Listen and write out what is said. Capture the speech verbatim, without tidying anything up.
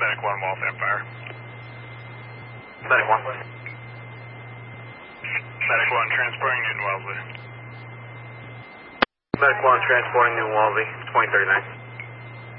Medic one, Waltham Fire. Medic one. Medic one, transporting Newton Wellesley. Medic one, transporting Newton Wellesley, twenty thirty-nine.